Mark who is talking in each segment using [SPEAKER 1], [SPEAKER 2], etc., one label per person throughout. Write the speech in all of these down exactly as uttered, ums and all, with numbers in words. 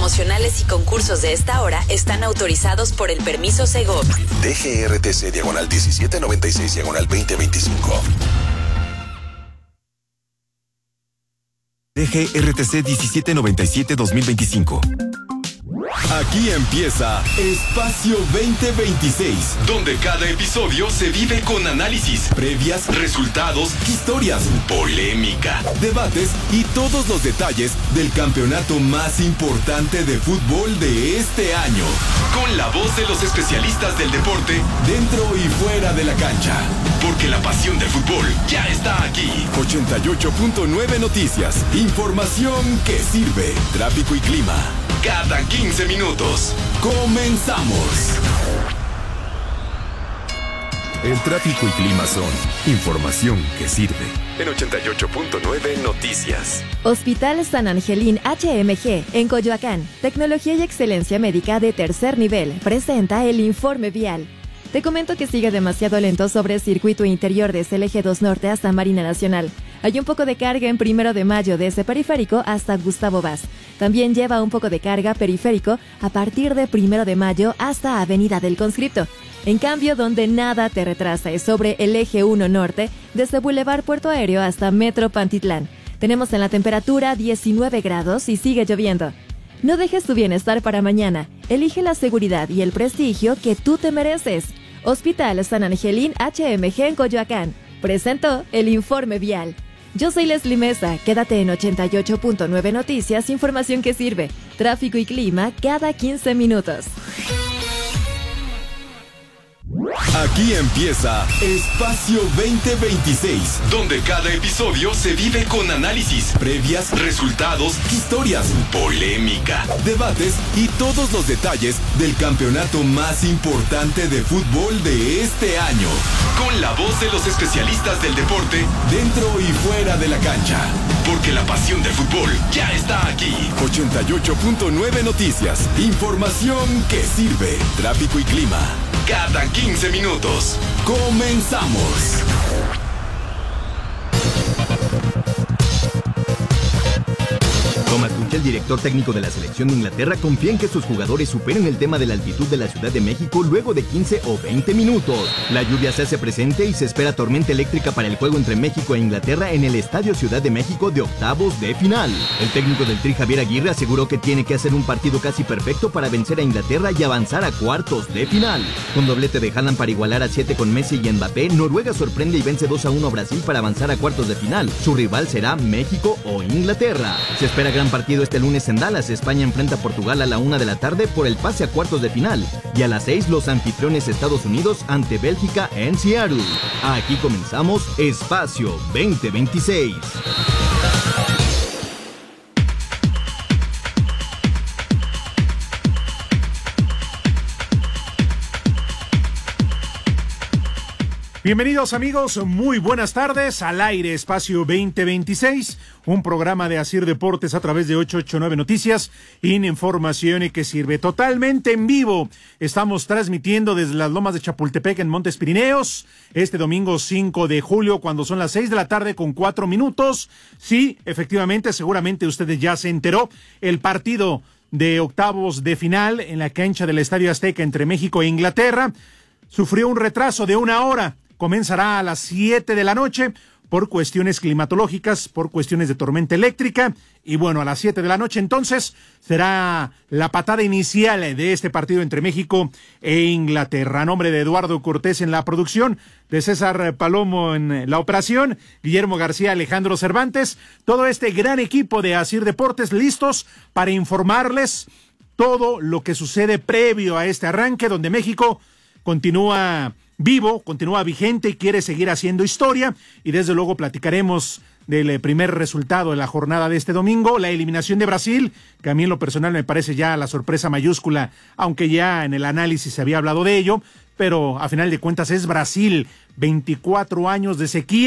[SPEAKER 1] promocionales y concursos de esta hora están autorizados por el permiso Segov.
[SPEAKER 2] D G R T C diagonal diecisiete noventa y seis diagonal veinte veinticinco. D G R T C diecisiete noventa y siete dos mil veinticinco.
[SPEAKER 3] Aquí empieza Espacio veinte veintiséis, donde cada episodio se vive con análisis, previas, resultados, historias, polémica, debates y todos los detalles del campeonato más importante de fútbol de este año. Con la voz de los especialistas del deporte dentro y fuera de la cancha. Porque la pasión del fútbol ya está aquí. ochenta y ocho punto nueve Noticias. Información que sirve. Tráfico y clima. Cada quince minutos. ¡Comenzamos!
[SPEAKER 2] El tráfico y clima son información que sirve.
[SPEAKER 3] En ochenta y ocho punto nueve Noticias.
[SPEAKER 4] Hospital San Angelín H M G en Coyoacán. Tecnología y excelencia médica de tercer nivel. Presenta el informe vial. Te comento que sigue demasiado lento sobre el circuito interior desde el eje dos norte hasta Marina Nacional. Hay un poco de carga en Primero de Mayo desde Periférico hasta Gustavo Vaz. También lleva un poco de carga periférico a partir de Primero de Mayo hasta Avenida del Conscripto. En cambio, donde nada te retrasa es sobre el eje uno norte desde Boulevard Puerto Aéreo hasta Metro Pantitlán. Tenemos en la temperatura diecinueve grados y sigue lloviendo. No dejes tu bienestar para mañana. Elige la seguridad y el prestigio que tú te mereces. Hospital San Angelín H M G en Coyoacán. Presentó el informe vial. Yo soy Leslie Mesa. Quédate en ochenta y ocho punto nueve Noticias, información que sirve. Tráfico y clima cada quince minutos.
[SPEAKER 3] Aquí empieza Espacio veinte veintiséis, donde cada episodio se vive con análisis, previas, resultados, historias, polémica, debates y todos los detalles del campeonato más importante de fútbol de este año. Con la voz de los especialistas del deporte dentro y fuera de la cancha. Porque la pasión del fútbol ya está aquí. ochenta y ocho punto nueve Noticias. Información que sirve. Tráfico y clima. Cada quince minutos. ¡Comenzamos!
[SPEAKER 5] Thomas Tuchel, director técnico de la selección de Inglaterra, confía en que sus jugadores superen el tema de la altitud de la Ciudad de México luego de quince o veinte minutos. La lluvia se hace presente y se espera tormenta eléctrica para el juego entre México e Inglaterra en el Estadio Ciudad de México de octavos de final. El técnico del Tri, Javier Aguirre, aseguró que tiene que hacer un partido casi perfecto para vencer a Inglaterra y avanzar a cuartos de final. Con doblete de Haaland para igualar a siete con Messi y Mbappé, Noruega sorprende y vence dos a uno a Brasil para avanzar a cuartos de final. Su rival será México o Inglaterra. Se espera gran partido este lunes en Dallas. España enfrenta a Portugal a la una de la tarde por el pase a cuartos de final. Y a las seis los anfitriones Estados Unidos ante Bélgica en Seattle. Aquí comenzamos Espacio veinte veintiséis.
[SPEAKER 6] Bienvenidos amigos, muy buenas tardes, al aire Espacio veinte veintiséis, un programa de Asir Deportes a través de ochocientos ochenta y nueve Noticias, información que sirve totalmente en vivo. Estamos transmitiendo desde las Lomas de Chapultepec en Montes Pirineos, este domingo cinco de julio, cuando son las seis de la tarde con cuatro minutos. Sí, efectivamente, seguramente ustedes ya se enteró, el partido de octavos de final en la cancha del Estadio Azteca entre México e Inglaterra sufrió un retraso de una hora. Comenzará a las siete de la noche por cuestiones climatológicas, por cuestiones de tormenta eléctrica. Y bueno, a las siete de la noche entonces será la patada inicial de este partido entre México e Inglaterra. A nombre de Eduardo Cortés en la producción, de César Palomo en la operación, Guillermo García, Alejandro Cervantes, todo este gran equipo de Asir Deportes listos para informarles todo lo que sucede previo a este arranque, donde México continúa vivo, continúa vigente y quiere seguir haciendo historia, y desde luego platicaremos del primer resultado de la jornada de este domingo, la eliminación de Brasil, que a mí en lo personal me parece ya la sorpresa mayúscula, aunque ya en el análisis se había hablado de ello, pero a final de cuentas es Brasil, veinticuatro años de sequía,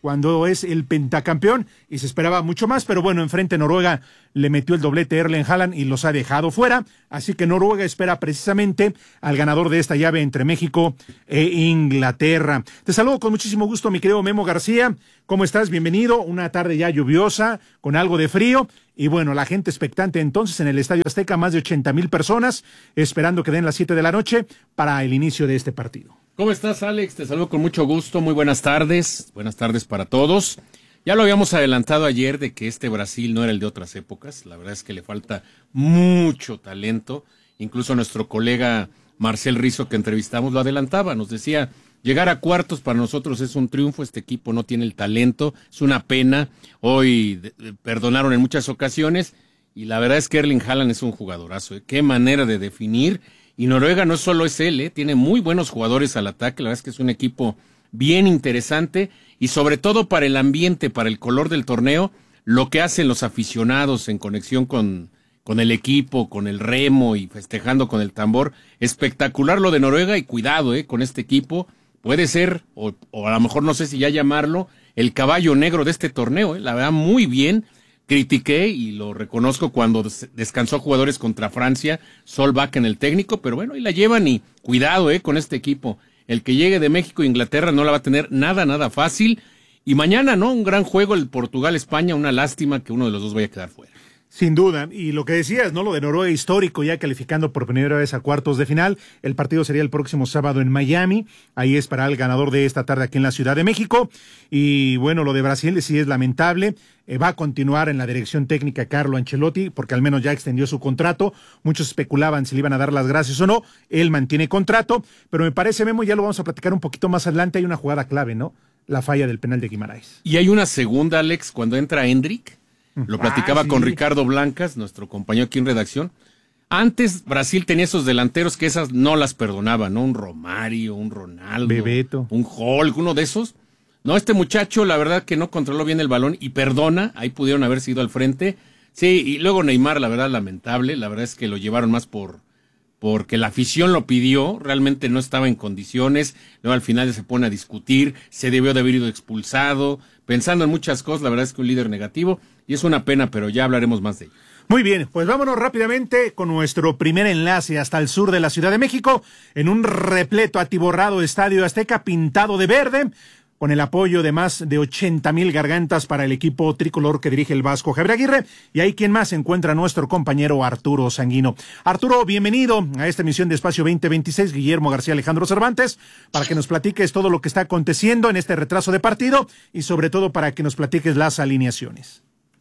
[SPEAKER 6] cuando es el pentacampeón y se esperaba mucho más, pero bueno, enfrente Noruega le metió el doblete Erling Haaland y los ha dejado fuera, así que Noruega espera precisamente al ganador de esta llave entre México e Inglaterra. Te saludo con muchísimo gusto, mi querido Memo García, ¿cómo estás? Bienvenido, una tarde ya lluviosa, con algo de frío, y bueno, la gente expectante entonces en el Estadio Azteca, más de ochenta mil personas, esperando que den las siete de la noche para el inicio de este partido.
[SPEAKER 7] ¿Cómo estás, Alex? Te saludo con mucho gusto, muy buenas tardes, buenas tardes para todos. Ya lo habíamos adelantado ayer de que este Brasil no era el de otras épocas, la verdad es que le falta mucho talento, incluso nuestro colega Marcel Rizzo que entrevistamos lo adelantaba, nos decía, llegar a cuartos para nosotros es un triunfo, este equipo no tiene el talento, es una pena, hoy de, de, perdonaron en muchas ocasiones, y la verdad es que Erling Haaland es un jugadorazo, ¿eh? Qué manera de definir. Y Noruega no solo es él, ¿eh? Tiene muy buenos jugadores al ataque, la verdad es que es un equipo bien interesante y sobre todo para el ambiente, para el color del torneo, lo que hacen los aficionados en conexión con, con el equipo, con el remo y festejando con el tambor. Espectacular lo de Noruega y cuidado ¿eh? con este equipo, puede ser, o, o a lo mejor no sé si ya llamarlo, el caballo negro de este torneo, ¿eh? La verdad muy bien. Critiqué y lo reconozco cuando descansó jugadores contra Francia, Solback en el técnico, pero bueno, ahí la llevan y cuidado eh, con este equipo. El que llegue de México e Inglaterra no la va a tener nada, nada fácil. Y mañana, ¿no? Un gran juego, el Portugal-España, una lástima que uno de los dos vaya a quedar fuera.
[SPEAKER 6] Sin duda, y lo que decías, ¿no? Lo de Noruega histórico, ya calificando por primera vez a cuartos de final. El partido sería el próximo sábado en Miami. Ahí es para el ganador de esta tarde aquí en la Ciudad de México. Y bueno, lo de Brasil sí es lamentable. Eh, va a continuar en la dirección técnica Carlo Ancelotti, porque al menos ya extendió su contrato. Muchos especulaban si le iban a dar las gracias o no. Él mantiene contrato, pero me parece, Memo, ya lo vamos a platicar un poquito más adelante. Hay una jugada clave, ¿no? La falla del penal de Guimarães.
[SPEAKER 7] Y hay una segunda, Alex, cuando entra Endrick. Lo platicaba ah, sí. con Ricardo Blancas, nuestro compañero aquí en redacción. Antes Brasil tenía esos delanteros que esas no las perdonaban, ¿no? Un Romario, un Ronaldo,
[SPEAKER 6] Bebeto,
[SPEAKER 7] un Hulk, uno de esos. No, este muchacho la verdad que no controló bien el balón y perdona, ahí pudieron haber sido al frente. Sí, y luego Neymar, la verdad lamentable, la verdad es que lo llevaron más por porque la afición lo pidió, realmente no estaba en condiciones, luego al final se pone a discutir, se debió de haber ido expulsado, pensando en muchas cosas, la verdad es que un líder negativo, y es una pena, pero ya hablaremos más de ello.
[SPEAKER 6] Muy bien, pues vámonos rápidamente con nuestro primer enlace hasta el sur de la Ciudad de México, en un repleto atiborrado Estadio Azteca pintado de verde, con el apoyo de más de ochenta mil gargantas para el equipo tricolor que dirige el Vasco Javier Aguirre, y ahí quien más se encuentra nuestro compañero Arturo Sanguino. Arturo, bienvenido a esta emisión de Espacio veinte veintiséis, Guillermo García Alejandro Cervantes, para que nos platiques todo lo que está aconteciendo en este retraso de partido, y sobre todo para que nos platiques las alineaciones.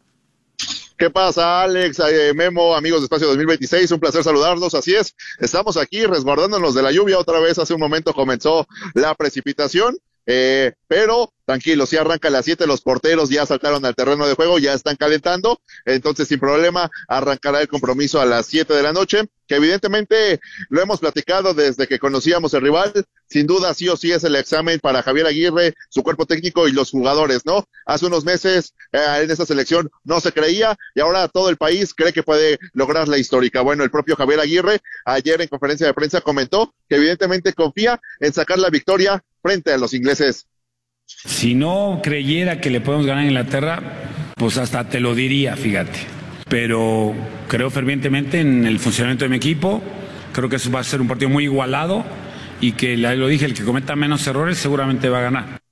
[SPEAKER 8] ¿Qué pasa, Alex, eh, Memo, amigos de Espacio dos mil veintiséis? Un placer saludarlos, así es, estamos aquí resguardándonos de la lluvia, otra vez hace un momento comenzó la precipitación, eh, pero tranquilo, si arranca a las siete, los porteros ya saltaron al terreno de juego, ya están calentando, entonces sin problema arrancará el compromiso a las siete de la noche, que evidentemente lo hemos platicado desde que conocíamos el rival, sin duda sí o sí es el examen para Javier Aguirre, su cuerpo técnico y los jugadores, ¿no? Hace unos meses eh, en esa selección no se creía y ahora todo el país cree que puede lograr la histórica. Bueno, el propio Javier Aguirre ayer en conferencia de prensa comentó que evidentemente confía en sacar la victoria frente a los ingleses.
[SPEAKER 9] Si no creyera que le podemos ganar a Inglaterra, pues hasta te lo diría, fíjate. Pero creo fervientemente en el funcionamiento de mi equipo, creo que eso va a ser un partido muy igualado y que, lo dije, el que cometa menos errores seguramente va a ganar.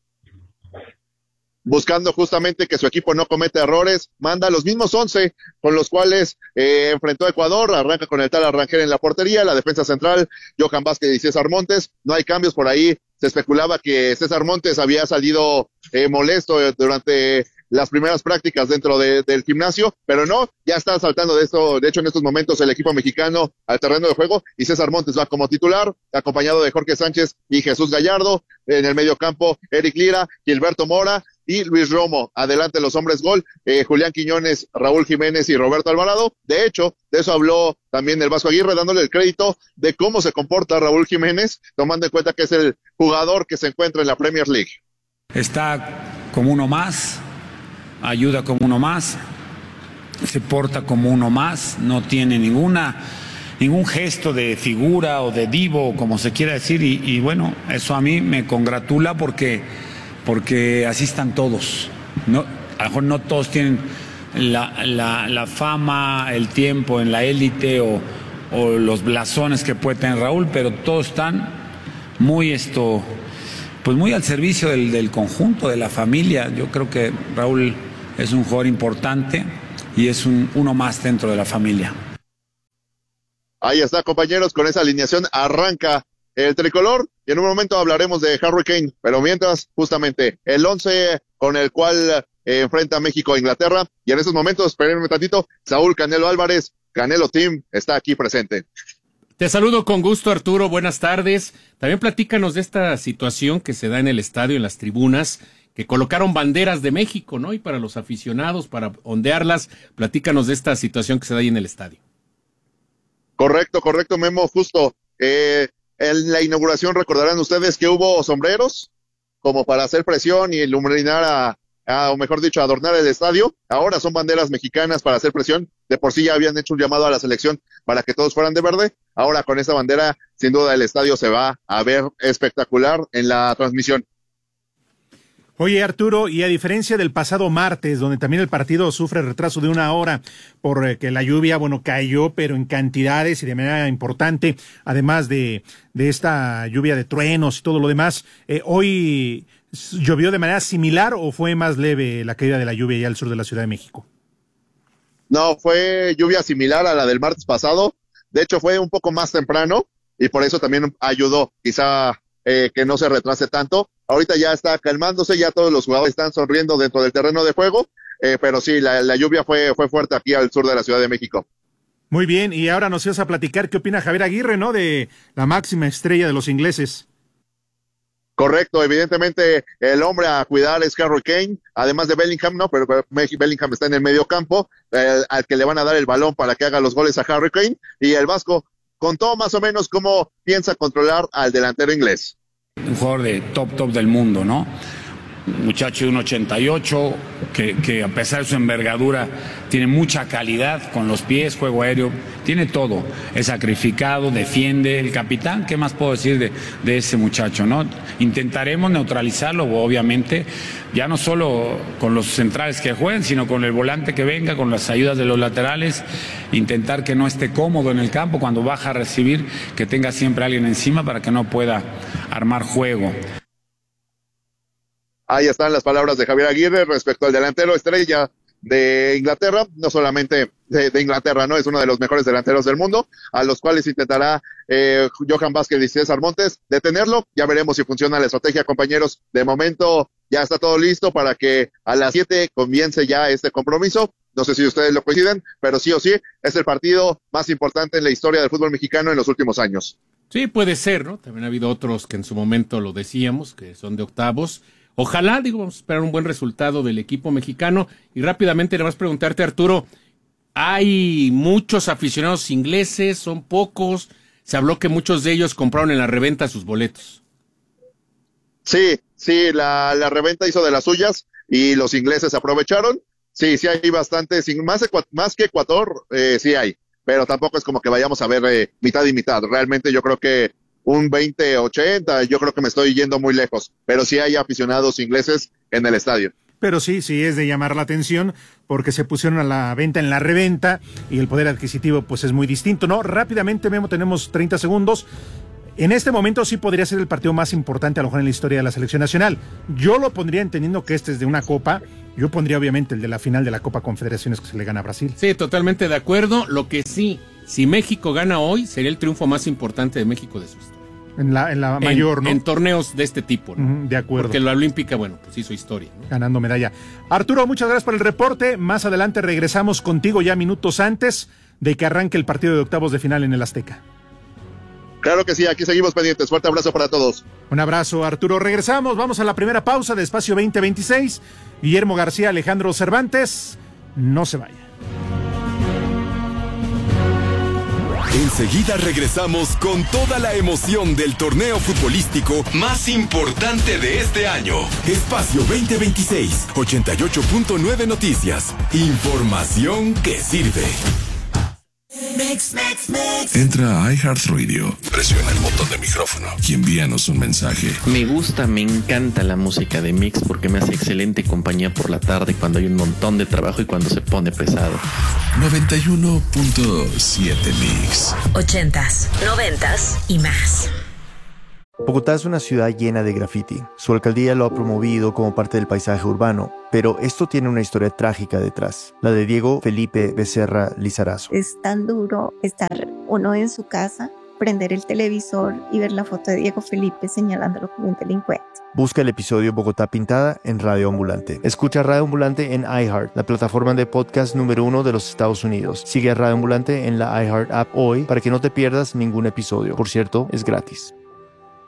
[SPEAKER 8] Buscando justamente que su equipo no cometa errores, manda los mismos once con los cuales eh, enfrentó a Ecuador, arranca con el tal Arrangel en la portería, la defensa central, Johan Vázquez y César Montes, no hay cambios por ahí, se especulaba que César Montes había salido eh, molesto durante las primeras prácticas dentro de, del gimnasio, pero no, ya está saltando de esto, de hecho en estos momentos el equipo mexicano al terreno de juego y César Montes va como titular, acompañado de Jorge Sánchez y Jesús Gallardo, en el mediocampo Eric Lira, Gilberto Mora y Luis Romo, adelante los hombres gol, eh, Julián Quiñones, Raúl Jiménez y Roberto Alvarado, de hecho, de eso habló también el Vasco Aguirre, dándole el crédito de cómo se comporta Raúl Jiménez, tomando en cuenta que es el jugador que se encuentra en la Premier League.
[SPEAKER 9] Está como uno más, ayuda como uno más, se porta como uno más, no tiene ninguna ningún gesto de figura o de divo, como se quiera decir, y, y bueno, eso a mí me congratula porque porque así están todos. No, a lo mejor no todos tienen la, la, la fama, el tiempo en la élite o, o los blasones que puede tener Raúl, pero todos están muy esto, pues muy al servicio del, del conjunto, de la familia. Yo creo que Raúl es un jugador importante y es un, uno más dentro de la familia.
[SPEAKER 8] Ahí está, compañeros, con esa alineación arranca el tricolor y en un momento hablaremos de Harry Kane, pero mientras, justamente, el once con el cual eh, enfrenta México a Inglaterra, y en estos momentos, espérenme un tantito, Saúl Canelo Álvarez, Canelo Team, está aquí presente.
[SPEAKER 7] Te saludo con gusto, Arturo, buenas tardes. También platícanos de esta situación que se da en el estadio, en las tribunas, que colocaron banderas de México, ¿no? Y para los aficionados, para ondearlas, platícanos de esta situación que se da ahí en el estadio.
[SPEAKER 8] Correcto, correcto, Memo, justo. Eh, en la inauguración recordarán ustedes que hubo sombreros como para hacer presión y iluminar a, a, o mejor dicho, adornar el estadio. Ahora son banderas mexicanas para hacer presión. De por sí ya habían hecho un llamado a la selección para que todos fueran de verde. Ahora con esta bandera, sin duda, el estadio se va a ver espectacular en la transmisión.
[SPEAKER 6] Oye, Arturo, y a diferencia del pasado martes, donde también el partido sufre retraso de una hora porque la lluvia, bueno, cayó, pero en cantidades y de manera importante, además de, de esta lluvia de truenos y todo lo demás, eh, ¿hoy llovió de manera similar o fue más leve la caída de la lluvia ya al sur de la Ciudad de México?
[SPEAKER 8] No, fue lluvia similar a la del martes pasado. De hecho, fue un poco más temprano y por eso también ayudó, quizá eh, que no se retrase tanto. Ahorita ya está calmándose, ya todos los jugadores están sonriendo dentro del terreno de juego, eh, pero sí, la, la lluvia fue, fue fuerte aquí al sur de la Ciudad de México.
[SPEAKER 6] Muy bien, y ahora nos ibas a platicar qué opina Javier Aguirre, ¿no? De la máxima estrella de los ingleses.
[SPEAKER 8] Correcto, evidentemente el hombre a cuidar es Harry Kane, además de Bellingham, ¿no? Pero, pero Bellingham está en el medio campo, eh, al que le van a dar el balón para que haga los goles a Harry Kane, y el Vasco contó más o menos cómo piensa controlar al delantero inglés.
[SPEAKER 9] Un jugador de top, top del mundo, ¿no? Un muchacho de un ochenta y ocho, que, que a pesar de su envergadura tiene mucha calidad con los pies, juego aéreo, tiene todo. Es sacrificado, defiende, el capitán. ¿Qué más puedo decir de, de ese muchacho, no? Intentaremos neutralizarlo, obviamente, ya no solo con los centrales que jueguen, sino con el volante que venga, con las ayudas de los laterales, intentar que no esté cómodo en el campo cuando baja a recibir, que tenga siempre alguien encima para que no pueda armar juego.
[SPEAKER 8] Ahí están las palabras de Javier Aguirre respecto al delantero estrella de Inglaterra, no solamente de, de Inglaterra, ¿no? Es uno de los mejores delanteros del mundo, a los cuales intentará eh, Johan Vázquez y César Montes detenerlo. Ya veremos si funciona la estrategia, compañeros. De momento ya está todo listo para que a las siete comience ya este compromiso. No sé si ustedes lo coinciden, pero sí o sí es el partido más importante en la historia del fútbol mexicano en los últimos años.
[SPEAKER 7] Sí, puede ser, ¿no? También ha habido otros que en su momento lo decíamos, que son de octavos. Ojalá, digo, vamos a esperar un buen resultado del equipo mexicano. Y rápidamente le vas a preguntarte, Arturo, ¿hay muchos aficionados ingleses? ¿Son pocos? Se habló que muchos de ellos compraron en la reventa sus boletos.
[SPEAKER 8] Sí, sí, la, la reventa hizo de las suyas y los ingleses aprovecharon. Sí, sí hay bastantes, más, más que Ecuador, eh, sí hay, pero tampoco es como que vayamos a ver eh, mitad y mitad. Realmente yo creo que un veinte ochenta, yo creo que me estoy yendo muy lejos, pero sí hay aficionados ingleses en el estadio.
[SPEAKER 6] Pero sí, sí es de llamar la atención porque se pusieron a la venta en la reventa y el poder adquisitivo pues es muy distinto, ¿no? Rápidamente, Memo, tenemos treinta segundos. En este momento sí podría ser el partido más importante a lo mejor en la historia de la selección nacional. Yo lo pondría entendiendo que este es de una copa. Yo pondría obviamente el de la final de la Copa Confederaciones que se le gana a Brasil.
[SPEAKER 7] Sí, totalmente de acuerdo. Lo que sí, si México gana hoy, sería el triunfo más importante de México de su historia.
[SPEAKER 6] En la, en la mayor,
[SPEAKER 7] en,
[SPEAKER 6] ¿no?
[SPEAKER 7] En torneos de este tipo, ¿no?
[SPEAKER 6] Uh-huh, de acuerdo.
[SPEAKER 7] Porque la olímpica, bueno, pues hizo historia, ¿no?
[SPEAKER 6] Ganando medalla. Arturo, muchas gracias por el reporte. Más adelante regresamos contigo ya minutos antes de que arranque el partido de octavos de final en el Azteca.
[SPEAKER 8] Claro que sí, aquí seguimos pendientes. Fuerte abrazo para todos.
[SPEAKER 6] Un abrazo, Arturo. Regresamos, vamos a la primera pausa de Espacio veinte veintiséis. Guillermo García, Alejandro Cervantes. No se vaya.
[SPEAKER 3] Enseguida regresamos con toda la emoción del torneo futbolístico más importante de este año. Espacio veinte veintiséis, ochenta y ocho punto nueve Noticias. Información que sirve.
[SPEAKER 10] Mix, mix, mix. Entra a iHeartRadio, presiona el botón de micrófono y envíanos un mensaje.
[SPEAKER 11] Me gusta, me encanta la música de Mix porque me hace excelente compañía por la tarde cuando hay un montón de trabajo y cuando se pone pesado.
[SPEAKER 10] noventa y uno punto siete Mix.
[SPEAKER 1] Ochentas, noventas y más.
[SPEAKER 12] Bogotá es una ciudad llena de graffiti. Su alcaldía lo ha promovido como parte del paisaje urbano, pero esto tiene una historia trágica detrás, la de Diego Felipe Becerra Lizarazo.
[SPEAKER 13] Es tan duro estar uno en su casa, prender el televisor y ver la foto de Diego Felipe señalándolo como un delincuente.
[SPEAKER 12] Busca el episodio Bogotá Pintada en Radio Ambulante. Escucha Radio Ambulante en iHeart, la plataforma de podcast número uno de los Estados Unidos. Sigue a Radio Ambulante en la iHeart app hoy para que no te pierdas ningún episodio. Por cierto, es gratis.